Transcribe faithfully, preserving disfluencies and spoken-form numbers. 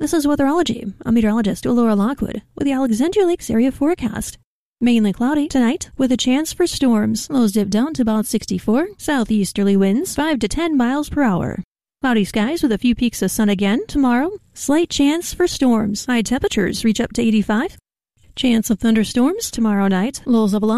This is Weatherology. I'm meteorologist Laura Lockwood with the Alexandria Lakes area forecast. Mainly cloudy tonight with a chance for storms. Lows dip down to about sixty-four. Southeasterly winds five to ten miles per hour. Cloudy skies with a few peaks of sun again tomorrow. Slight chance for storms. High temperatures reach up to eighty-five. Chance of thunderstorms tomorrow night. Lows of